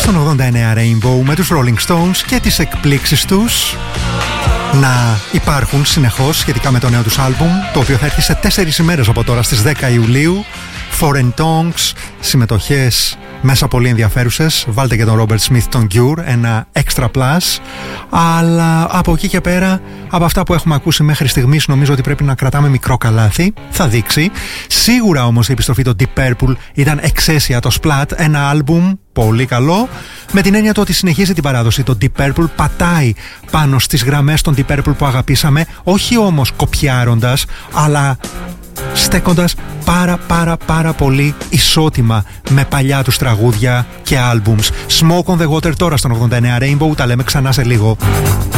στον 89 Rainbow με τους Rolling Stones και τις εκπλήξεις τους να υπάρχουν συνεχώς σχετικά με το νέο τους άλμπουμ, το οποίο θα έρθει σε 4 ημέρες από τώρα, στις 10 Ιουλίου. Foreign Tongues, συμμετοχές μέσα πολύ ενδιαφέρουσες. Βάλτε και τον Robert Smith, τον Cure, ένα extra plus. Αλλά από εκεί και πέρα, από αυτά που έχουμε ακούσει μέχρι στιγμής, νομίζω ότι πρέπει να κρατάμε μικρό καλάθι. Θα δείξει. Σίγουρα όμως η επιστροφή των Deep Purple ήταν εξαίσια. Το Splat, ένα άλμπουμ πολύ καλό, με την έννοια του ότι συνεχίζει την παράδοση. Το Deep Purple πατάει πάνω στις γραμμές των Deep Purple που αγαπήσαμε, όχι όμως κοπιάροντας, αλλά στέκοντας πάρα πολύ ισότιμα με παλιά τους τραγούδια και άλμπουμς. Smoke on the Water τώρα στον 89 Rainbow, τα λέμε ξανά σε λίγο.